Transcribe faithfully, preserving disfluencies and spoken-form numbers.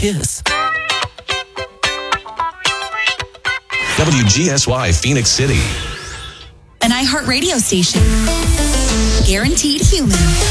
Kiss. W G S Y Phoenix City. An iHeartRadio station. Guaranteed human.